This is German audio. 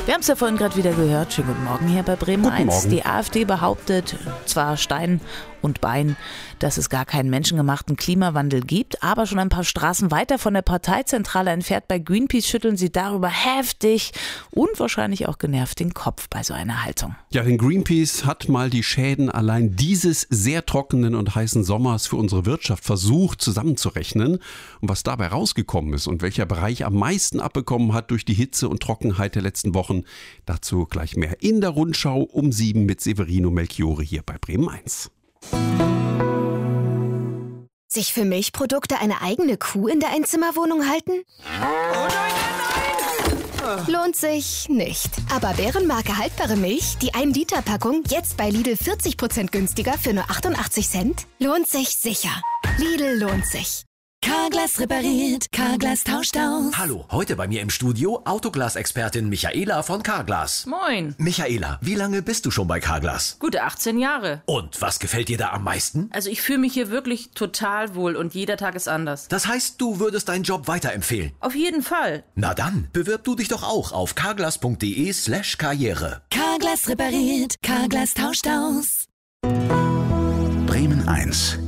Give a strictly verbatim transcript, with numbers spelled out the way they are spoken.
Wir haben es ja vorhin gerade wieder gehört. Schönen guten Morgen hier bei Bremen Guten eins. Morgen. Die AfD behauptet zwar Stein und Bein, dass es gar keinen menschengemachten Klimawandel gibt, aber schon ein paar Straßen weiter von der Parteizentrale entfernt bei Greenpeace schütteln sie darüber heftig und wahrscheinlich auch genervt den Kopf bei so einer Haltung. Ja, denn Greenpeace hat mal die Schäden allein dieses sehr trockenen und heißen Sommers für unsere Wirtschaft versucht zusammenzurechnen. Und was dabei rausgekommen ist und welcher Bereich am meisten abbekommen hat durch die Hitze und Trockenheit der letzten Wochen, dazu gleich mehr in der Rundschau um sieben mit Severino Melchiori hier bei Bremen eins. Sich für Milchprodukte eine eigene Kuh in der Einzimmerwohnung halten? Oh nein, nein, nein! Lohnt sich nicht. Aber Bärenmarke haltbare Milch, die ein Liter Packung, jetzt bei Lidl vierzig Prozent günstiger für nur achtundachtzig Cent? Lohnt sich sicher. Lidl lohnt sich. Carglass repariert, Carglass tauscht aus. Hallo, heute bei mir im Studio Autoglas-Expertin Michaela von Carglass. Moin. Michaela, wie lange bist du schon bei Carglass? Gute achtzehn Jahre. Und was gefällt dir da am meisten? Also ich fühle mich hier wirklich total wohl und jeder Tag ist anders. Das heißt, du würdest deinen Job weiterempfehlen? Auf jeden Fall. Na dann, bewirb du dich doch auch auf carglass.de slash karriere. Carglass repariert, Carglass tauscht aus. Bremen eins.